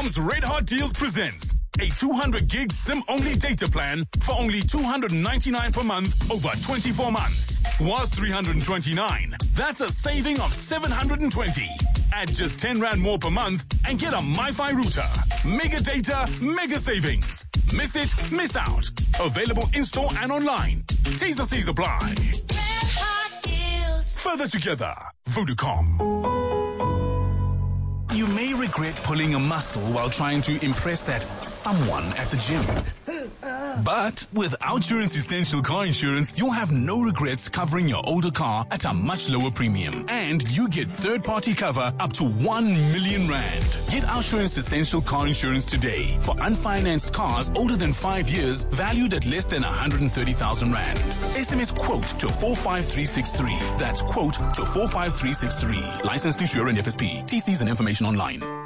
Vodacom's Red Hot Deals presents a 200 gig SIM-only data plan for only $299 per month over 24 months. Was $329. That's a saving of $720. Add just 10 Rand more per month and get a MiFi router. Mega data, mega savings. Miss it, miss out. Available in-store and online. T's and C's apply. Red Hot Deals. Further together, Vodacom. You may regret pulling a muscle while trying to impress that someone at the gym. But with Outsurance Essential Car Insurance, you'll have no regrets covering your older car at a much lower premium. And you get third-party cover up to 1 million Rand. Get Outsurance Essential Car Insurance today for unfinanced cars older than 5 years valued at less than 130,000 Rand. SMS quote to 45363. That's quote to 45363. Licensed insurer and FSP. TCs and information online.